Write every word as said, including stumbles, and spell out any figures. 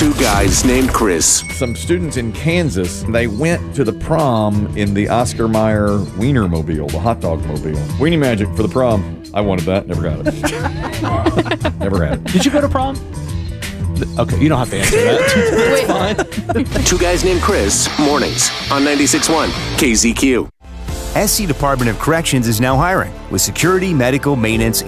Two guys named Chris. Some students in Kansas, they went to the prom in the Oscar Mayer Wienermobile, the hot dog mobile. Weenie Magic for the prom. I wanted that. Never got it. Never had it. Did you go to prom? Okay, you don't have to answer that. Wait. Fine. Two guys named Chris. Mornings on ninety-six point one K Z Q. S C Department of Corrections is now hiring with security, medical, maintenance,